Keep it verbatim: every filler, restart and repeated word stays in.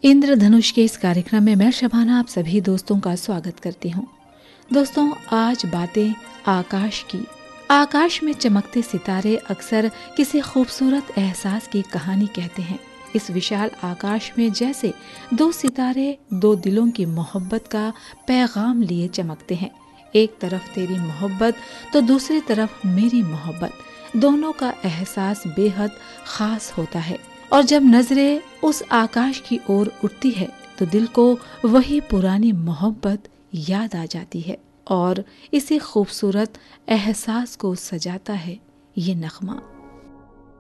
इंद्रधनुष के इस कार्यक्रम में मैं शबाना आप सभी दोस्तों का स्वागत करती हूँ। दोस्तों, आज बातें आकाश की। आकाश में चमकते सितारे अक्सर किसी खूबसूरत एहसास की कहानी कहते हैं। इस विशाल आकाश में जैसे दो सितारे दो दिलों की मोहब्बत का पैगाम लिए चमकते हैं। एक तरफ तेरी मोहब्बत तो दूसरी तरफ मेरी मोहब्बत। दोनों का एहसास बेहद खास होता है और जब नजरें उस आकाश की ओर उठती है तो दिल को वही पुरानी मोहब्बत याद आ जाती है और इसी खूबसूरत एहसास को सजाता है ये नगमा।